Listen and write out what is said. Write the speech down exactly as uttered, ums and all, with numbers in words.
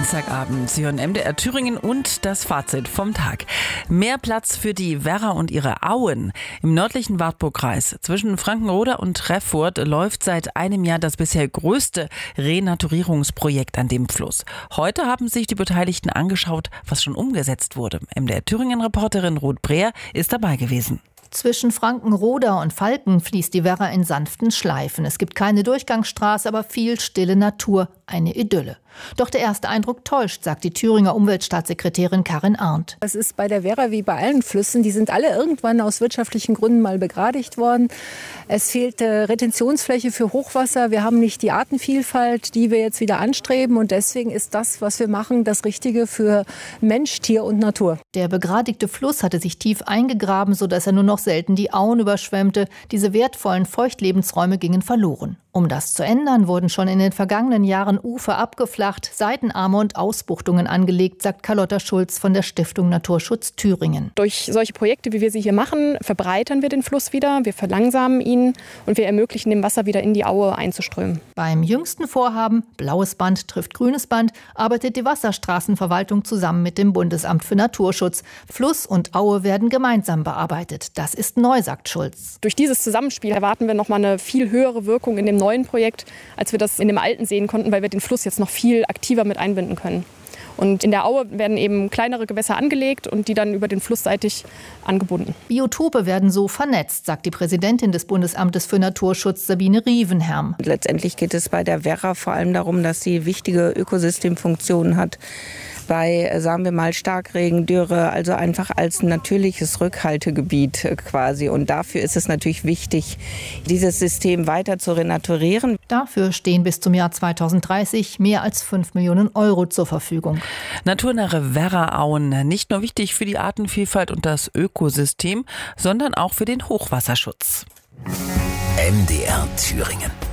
Dienstagabend. Sie hören M D R Thüringen und das Fazit vom Tag. Mehr Platz für die Werra und ihre Auen. Im nördlichen Wartburgkreis zwischen Frankenroda und Reffurt läuft seit einem Jahr das bisher größte Renaturierungsprojekt an dem Fluss. Heute haben sich die Beteiligten angeschaut, was schon umgesetzt wurde. M D R Thüringen-Reporterin Ruth Breer ist dabei gewesen. Zwischen Frankenroda und Falken fließt die Werra in sanften Schleifen. Es gibt keine Durchgangsstraße, aber viel stille Natur, eine Idylle. Doch der erste Eindruck täuscht, sagt die Thüringer Umweltstaatssekretärin Karin Arndt. Es ist bei der Werra wie bei allen Flüssen, die sind alle irgendwann aus wirtschaftlichen Gründen mal begradigt worden. Es fehlt äh, Retentionsfläche für Hochwasser. Wir haben nicht die Artenvielfalt, die wir jetzt wieder anstreben. Und deswegen ist das, was wir machen, das Richtige für Mensch, Tier und Natur. Der begradigte Fluss hatte sich tief eingegraben, sodass er nur noch selten die Auen überschwemmte. Diese wertvollen Feuchtlebensräume gingen verloren. Um das zu ändern, wurden schon in den vergangenen Jahren Ufer abgeflacht, Seitenarme und Ausbuchtungen angelegt, sagt Carlotta Schulz von der Stiftung Naturschutz Thüringen. Durch solche Projekte, wie wir sie hier machen, verbreitern wir den Fluss wieder, wir verlangsamen ihn und wir ermöglichen dem Wasser wieder in die Aue einzuströmen. Beim jüngsten Vorhaben, Blaues Band trifft Grünes Band, arbeitet die Wasserstraßenverwaltung zusammen mit dem Bundesamt für Naturschutz. Fluss und Aue werden gemeinsam bearbeitet. Das ist neu, sagt Schulz. Durch dieses Zusammenspiel erwarten wir noch mal eine viel höhere Wirkung in dem neuen Projekt, als wir das in dem alten sehen konnten, weil wir den Fluss jetzt noch viel aktiver mit einbinden können. Und in der Aue werden eben kleinere Gewässer angelegt und die dann über den Fluss seitig angebunden. Biotope werden so vernetzt, sagt die Präsidentin des Bundesamtes für Naturschutz Sabine Rievenherm. Letztendlich geht es bei der Werra vor allem darum, dass sie wichtige Ökosystemfunktionen hat. Bei, sagen wir mal, Starkregen, Dürre, also einfach als natürliches Rückhaltegebiet quasi. Und dafür ist es natürlich wichtig, dieses System weiter zu renaturieren. Dafür stehen bis zum Jahr zweitausenddreißig mehr als fünf Millionen Euro zur Verfügung. Naturnahe Werra-Auen, nicht nur wichtig für die Artenvielfalt und das Ökosystem, sondern auch für den Hochwasserschutz. M D R Thüringen.